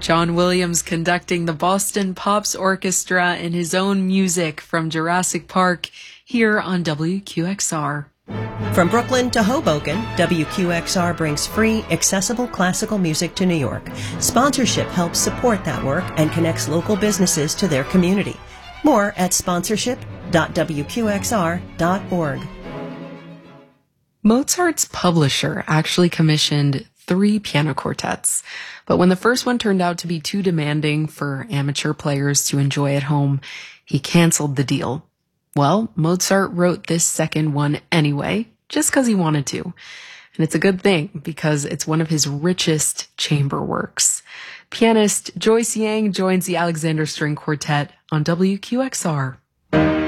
John Williams conducting the Boston Pops Orchestra in his own music from Jurassic Park here on WQXR. From Brooklyn to Hoboken, WQXR brings free, accessible classical music to New York. Sponsorship helps support that work and connects local businesses to their community. More at sponsorship.wqxr.org. Mozart's publisher actually commissioned 3 piano quartets, but when the first one turned out to be too demanding for amateur players to enjoy at home, he canceled the deal. Well, Mozart wrote this second one anyway, just because he wanted to. And it's a good thing, because it's one of his richest chamber works. Pianist Joyce Yang joins the Alexander String Quartet on WQXR.